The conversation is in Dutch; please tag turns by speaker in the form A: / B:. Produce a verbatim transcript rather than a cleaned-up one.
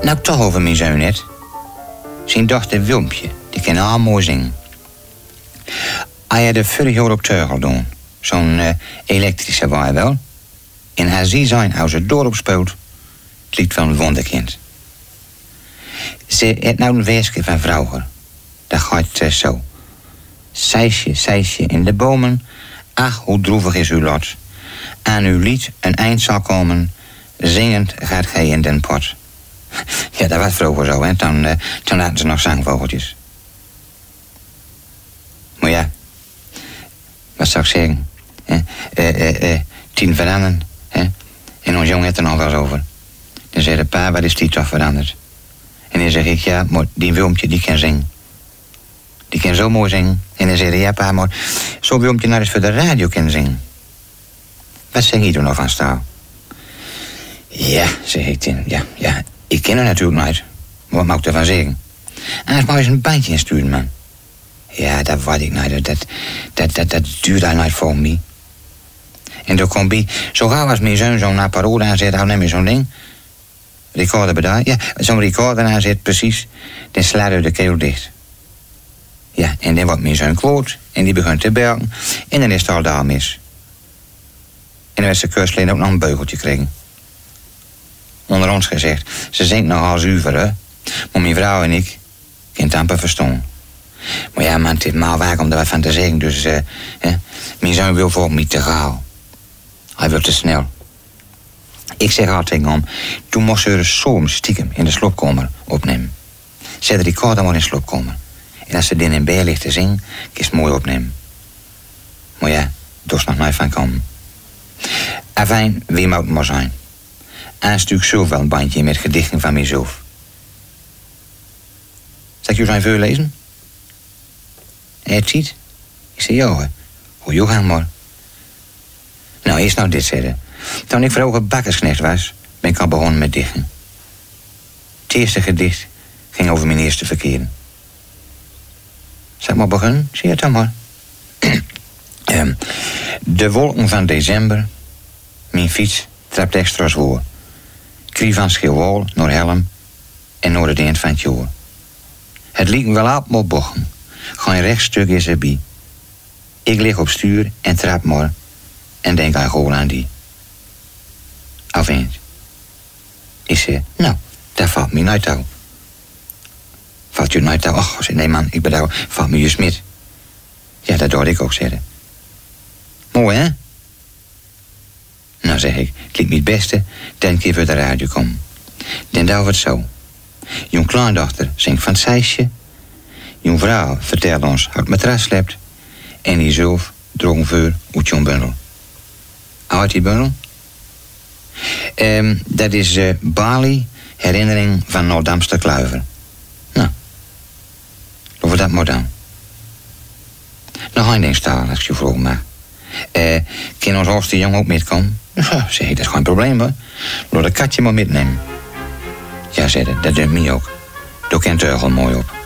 A: Nou, toch over mijn zoon net. Zijn dochter Wilmpje, die kan al mooi zingen. Hij had er vorig jaar op teugel doen. Zo'n uh, elektrische waai wel. En hij zie zijn als het doorop speelt. Het lied van het wonderkind. Ze heeft nou een weesje van vrouwen. Dat gaat uh, zo. Zeisje, zeisje in de bomen. Ach, hoe droevig is uw lot. Aan uw lied een eind zal komen. Zingend gaat gij in den pot. Ja, dat was vroeger zo, hè. Toen, uh, toen hadden ze nog zangvogeltjes. Maar ja, wat zou ik zeggen? Eh, eh, eh, eh, tien veranderen, hè. En ons jong heeft er nog wel eens over. Dan zei de pa, wat is die toch veranderd? En dan zeg ik, ja, maar die Wilmpje, die kan zingen. Die kan zo mooi zingen. En dan zei hij, ja pa, maar zo'n Wilmpje nou eens voor de radio kan zingen. Wat zeg je toen nog van staal? Ja, zeg ik dan, ja, ja. Ik ken haar natuurlijk nooit. Maar wat mag ik ervan zeggen? Anders mag je eens een bandje insturen, man. Ja, dat wat ik nou, dat, dat, dat, dat, dat duurt al nooit voor me. En toen kwam bij, zo gauw als mijn zoon zo'n apparaat aanzet, hou neem je zo'n ding. Recorder bedaar, ja, zo'n recorder aanzet, precies. Dan slaat hij de keel dicht. Ja, en dan wordt mijn zoon kwaad, en die begint te belken, en dan is het al daar mis. En dan werd ze keursleen ook nog een beugeltje kregen. Onder ons gezegd, ze zingt nogal zuiver, hè. Maar mijn vrouw en ik, kan het amper verstaan. Maar ja, man, het is maar waar om er wat van te zeggen, dus, uh, hè. Mijn zoon wil voor me te gauw. Hij wil te snel. Ik zeg altijd tegen hem, toen moest ze er soms stiekem in de sloopkamer opnemen. Zet de recorder maar in de sloopkamer. En als ze dan in bed ligt te zingen, kan ze het mooi opnemen. Maar ja, daar is nog nooit van komen. Afijn, wie moet het maar zijn. Aanstuk zelf wel een bandje met gedichten van mezelf. Zal ik je zijn voorlezen? Hij het ziet? Ik zei, ja, hè. Hoe je gaan maar. Nou, eerst nou dit zeggen. Toen ik vroeger bakkersknecht was, ben ik al begonnen met dichten. Het eerste gedicht ging over mijn eerste verkeren. Zal ik maar beginnen? Zie je het dan maar. um, de wolken van december, mijn fiets trapt extra zwoer. Krie van Schilwol naar Helm en naar het eind van het jaar. Het liep wel op maar bochten. Geen rechtstuk is erbij. Ik lig op stuur en trap maar en denk aan gewoon aan die. Afeens. Ik zei, nou, daar valt me nooit touw. Valt je nooit touw? Och, nee man, ik bedoel, valt me je smit. Ja, dat hoorde ik ook zeggen. Mooi, hè? Nou, zeg ik, het liep me het beste, dan keer voor de radio komen. Dan doen we het zo. Jong kleindochter zingt van het zeisje. Jong vrouw vertelt ons hoe het matras slept. En die zelf droeg een vuur uit zo'n bundel. Houdt die bundel? Um, dat is uh, Bali, herinnering van Noord-Damster Kluiver. Nou, over dat maar dan. Nog één ding staan, als ik je vroeg mag. Uh, kan ons hoogste jong ook metkomen? Ja, zeg ik, dat is geen probleem hoor. Laat de katje maar metnemen. Ja, zei dat, dat doet mij ook. Daar kent u er al mooi op.